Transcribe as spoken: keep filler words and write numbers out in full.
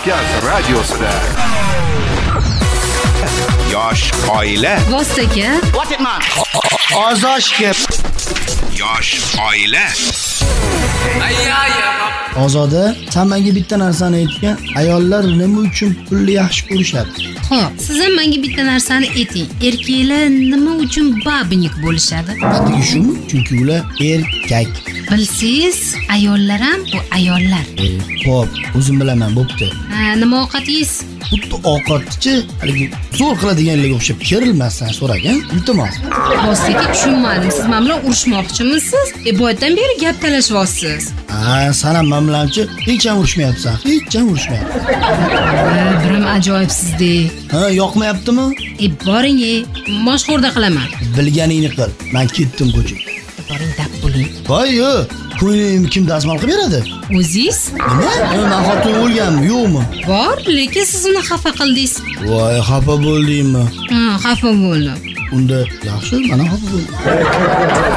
Markaz radiosida yosh oila Vostaga What it man? Ozoshga yosh oila Ozoda, sen menga bitta narsani aytgan, ayollar nima uchun pulni yaxshi ko'rishadi? Xo'p, siz ham menga bitta narsani ayting. Erkaklar nima uchun babinik bo'lishadi? Atigi shumi? Chunki ular erkak. Bilsangiz, ayollar ham bu ayollar. Xo'p, o'zim bilaman, bo'pti. Ha, nima ovqatingiz? Xuddi ovqatchi, haligi zo'r qiladiganlarga o'xshab kerilmasdan so'ragan. Iltimos. Vostaga tushunmadim. Siz men bilan urushmoqchimisiz? E, boydan beri gap talashyapsiz. Ha, sen ham men bilanchi hech ham urushmayapsan. Hech ham urushmayapsan. Birim ajoyibsizdek. Ha, yoqmayaptimi? E, boring, e, mashhurda qilaman. Bilganingni qil. Men ketdim ko'chaga. Boring, dab bo'ling. Voy, ko'nglim kim dazmol qilib beradi? O'zingiz? Nima? Men xotin o'lganmi, yo'qmi? Bor, lekin siz uni xafa qildingiz. Voy, xafa bo'ldingmi? Ha, xafa bo'ldim. Unda yaxshi, mana xafa bo'ldim.